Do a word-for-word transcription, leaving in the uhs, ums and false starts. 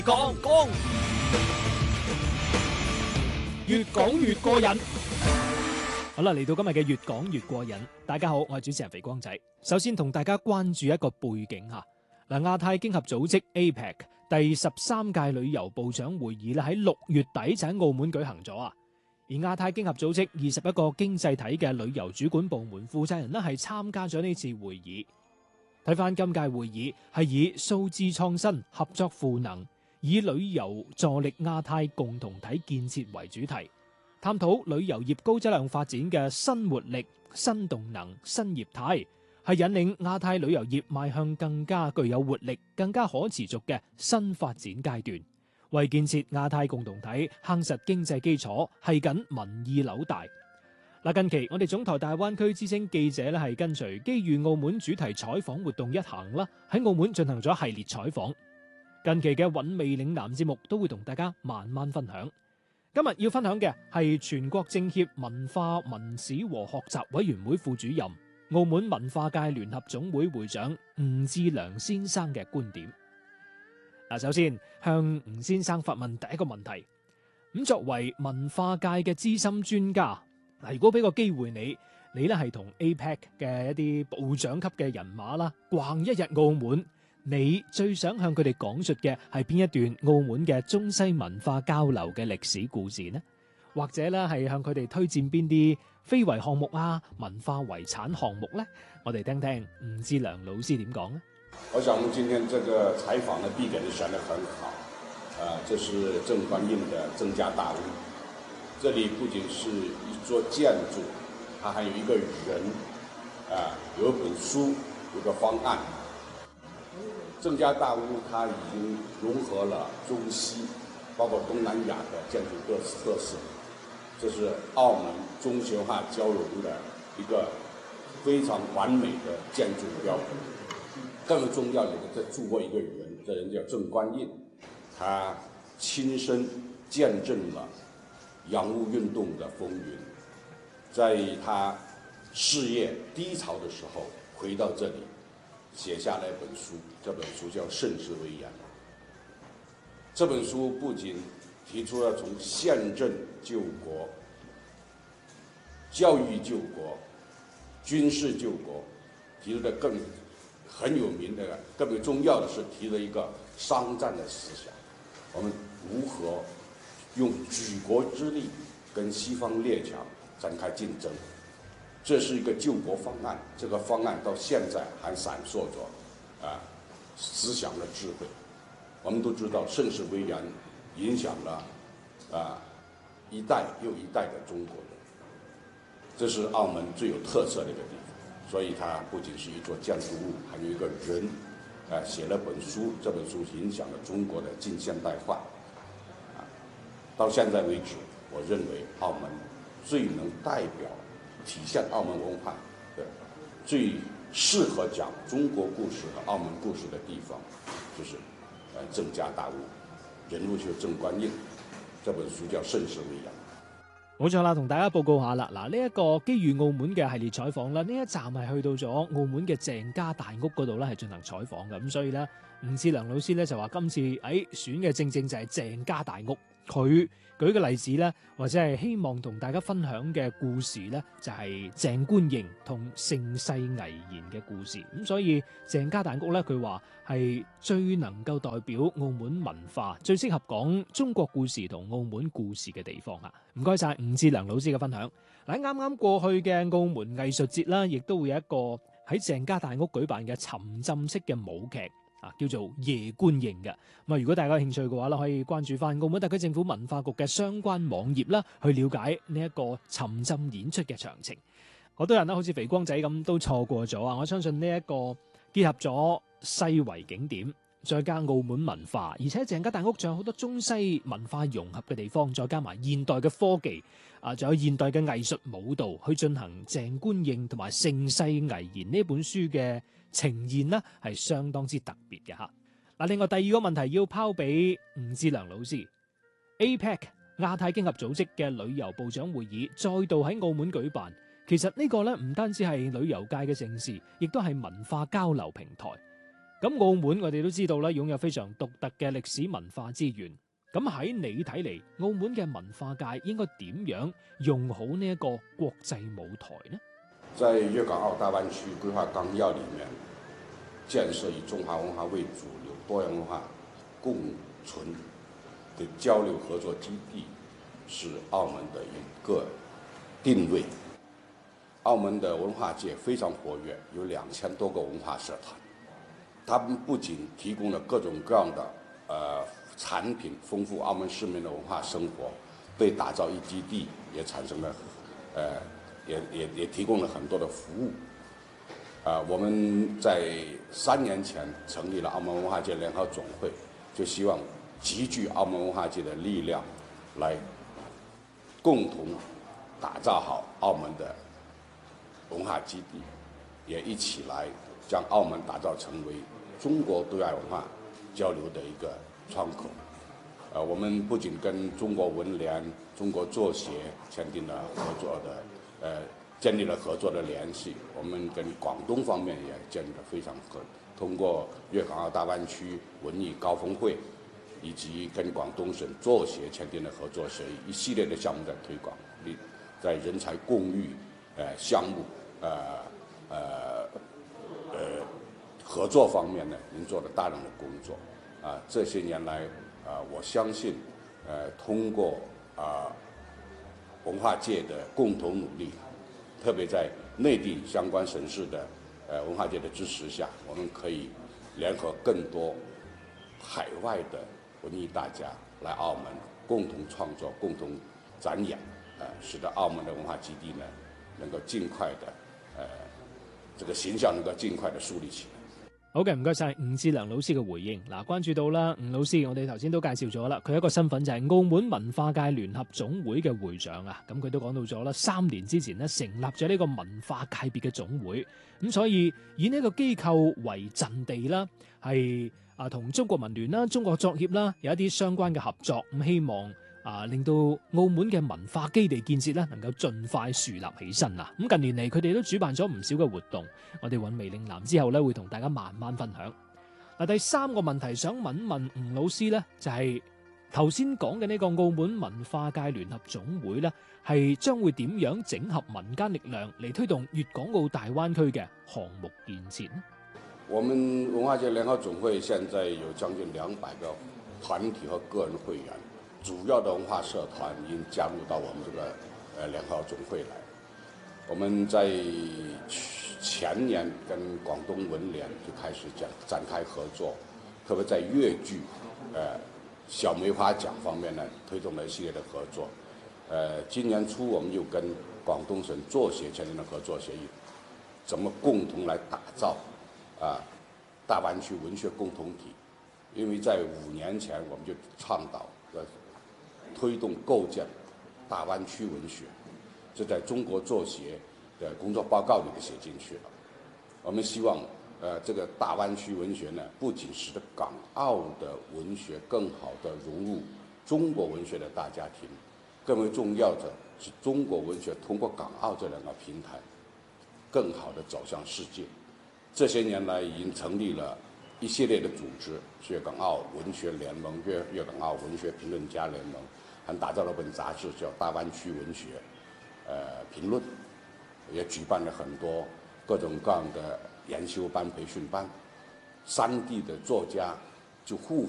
講講越講越過癮。好啦，嚟到今日嘅越講越過癮。大家好，我係主持人肥光仔。首先同大家關注一個背景吓，嗱，亞太經合組織 A P E C 第十三屆旅遊部長會議咧喺六月底就喺澳門舉行咗啊。而亞太經合組織二十一個經濟體嘅旅遊主管部門負責人咧係參加咗呢次會議。睇翻今屆會議係以數字創新、合作賦能，以旅遊助力亞太共同體建設為主題，探討旅遊業高質量發展嘅新活力、新動能、新業態，係引領亞太旅遊業邁向更加具有活力、更加可持續嘅新發展階段，為建設亞太共同體夯實經濟基礎，係緊民意紐帶。嗱，近期我哋總台大灣區之聲記者咧係跟隨機遇澳門主題採訪活動一行啦，喺澳門進行咗系列採訪。近期嘅韻味嶺南節目都會同大家慢慢分享。今日要分享嘅係全國政協文化文史和學習委員會副主任、澳門文化界聯合總會會長吳志良先生嘅觀點。嗱，首先向吳先生發問第一個問題。咁作為文化界嘅資深專家，嗱，如果俾個機會你，你咧係同 A P E C 嘅一啲部長級嘅人馬啦，逛一日澳門，你最想向佢哋講述嘅係邊一段澳門嘅中西文化交流嘅歷史故事呢？或者咧係向佢哋推薦邊啲非遺項目啊、文化遺產項目呢？我哋聽聽吳志良老師點講呢？ 我想我們今天這個採訪的地點選得很好，啊，這是鄭觀應的鄭家大屋。這裡不僅是一座建築，它還有一個人，啊，有一本書，有個方案。鄭家大屋它已經融合了中西，包括東南亞的建築各特色，這是澳門中西文化交融的一個非常完美的建築標準。更重要的，這住過一個人，這人叫鄭觀應，他親身見證了洋務運動的風雲，在他事業低潮的時候回到這裡，寫下了一本書，這本書叫《盛世危言》。這本書不僅提出了從憲政救國、教育救國、軍事救國，提出的更很有名的、更重要的是提了一個商戰的思想，我們如何用舉國之力跟西方列強展開競爭，這是一個救國方案。這個方案到現在還閃爍着啊思想的智慧。我們都知道盛世危言影響了啊一代又一代的中國人，這是澳門最有特色的一個地方。所以它不僅是一座建築物，還有一個人啊寫了本書，這本書影響了中國的近現代化。到現在為止，我認為澳門最能代表、體現澳門文化的、最適合講中國故事和澳門故事的地方，就是呃鄭家大屋，人物就是鄭觀應。這本書叫《盛世危言》。 冇錯啦，同大家報告下啦。嗱，呢一個機遇澳門嘅系列採訪啦，呢一站係去到咗澳門嘅鄭家大屋嗰度咧，係進行採訪嘅。咁所以咧，吳志良老師咧就話今次誒選嘅正正就係鄭家大屋。佢舉嘅例子咧，或者係希望同大家分享嘅故事咧，就係鄭觀應同盛世危言嘅故事。咁所以鄭家大屋咧，佢話係最能夠代表澳門文化，最適合講中國故事同澳門故事嘅地方啊！唔該晒吳志良老師嘅分享。嗱，啱啱過去嘅澳門藝術節啦，亦都會有一個喺鄭家大屋舉辦嘅沉浸式嘅舞劇。啊，叫做夜觀應嘅。咁啊，如果大家有興趣嘅話咧，可以關注翻澳門特區政府文化局嘅相關網頁啦，去了解呢一個沉浸演出嘅詳情。好多人咧，好似肥光仔咁都錯過咗啊！我相信呢一個結合咗西圍景點，再加澳門文化，而且鄭家大屋仲有好多中西文化融合嘅地方，再加埋現代嘅科技，啊，仲有現代嘅藝術舞蹈去進行鄭觀應同埋盛世危言呢本書嘅呈現呢，係相當之特別嘅吓。嗱，另外第二個問題要拋俾吳志良老師 ，A P E C 亞太經合組織嘅旅遊部長會議再度喺澳門舉辦，其實呢個咧唔單止係旅遊界嘅盛事，亦都係文化交流平台。 咁澳門我哋都知道啦，擁有非常獨特嘅歷史文化資源。咁喺你睇嚟，澳門嘅文化界應該點樣用好呢一個國際舞台呢？ 在粵港澳大灣區規劃綱要裡面，建設以中華文化為主流、多元文化共存的交流合作基地，是澳門的一個定位。澳門的文化界非常活躍，有兩千多個文化社團，他們不僅提供了各種各樣的呃產品，豐富澳門市民的文化生活，對打造一基地也產生了呃也也也提供了很多的服務。啊、呃，我們在三年前成立了澳門文化界聯合總會，就希望集聚澳門文化界的力量，來共同打造好澳門的文化基地，也一起來將澳門打造成為中國對外文化交流的一個窗口。呃，我們不僅跟中國文聯、中國作協簽訂了合作的，呃，建立了合作的聯繫。我們跟廣東方面也建立了非常合，通過粵港澳大灣區文藝高峰會，以及跟廣東省作協簽訂了合作協議，一系列的項目在推廣，在人才共育、呃項目、呃呃呃合作方面呢，已經做了大量的工作。啊，這些年來，啊，我相信，呃，通過啊文化界的共同努力，特別在內地相關省市的呃文化界的支持下，我們可以聯合更多海外的文藝大家來澳門，共同創作、共同展演，呃，使得澳門的文化基地呢，能夠盡快的，呃，這個形象能夠盡快的樹立起來。 好嘅，唔該晒伍志良老師嘅回應。嗱，關注到啦，伍老師，我哋頭先都介紹咗啦，佢一個身份就係澳門文化界聯合總會嘅會長啊。咁佢都講到咗啦，三年之前呢，成立咗呢個文化界別嘅總會，咁所以以呢個機構為陣地啦，係啊同中國文聯啦、中國作協啦有一啲相關嘅合作，咁希望啊令到澳門嘅文化基地建設咧能夠盡快樹立起身啊！咁近年嚟佢哋都主辦咗唔少嘅活動，我哋揾微嶺南之後咧會同大家慢慢分享。嗱，第三個問題想問問吳老師咧，就係頭先講嘅呢個澳門文化界聯合總會咧，係將會點樣整合民間力量嚟推動粵港澳大灣區嘅項目建設呢？ 我們文化界聯合總會現在有將近兩百個團體和個人會員。主要的文化社團已經加入到我們這個呃聯合總會來。我們在前年跟廣東文聯就開始展展開合作，特別在粵劇、呃小梅花獎方面呢，推動了一系列的合作。呃，今年初我們又跟廣東省作協簽訂了合作協議，怎麼共同來打造啊、呃、大灣區文學共同體？因為在五年前我們就倡導了。推動構建大灣區文學，這在中國作協的工作報告裏面寫進去了。我們希望，呃，這個大灣區文學呢，不僅使得港澳的文學更好地融入中國文學的大家庭，更為重要的是中國文學通過港澳這兩個平台，更好地走向世界。這些年來已經成立了一系列的組織，粵港澳文學聯盟、粵粵港澳文學評論家聯盟，還打造了本雜誌叫《大灣區文學》，呃，評論，也舉辦了很多各種各樣的研修班、培訓班，三地的作家就互